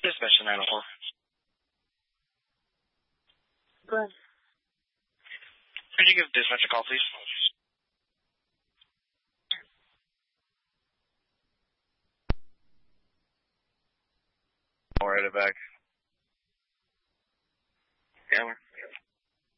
Dispatch 904. Go ahead. Could you give dispatch a call, please? I'll write it back. Yeah,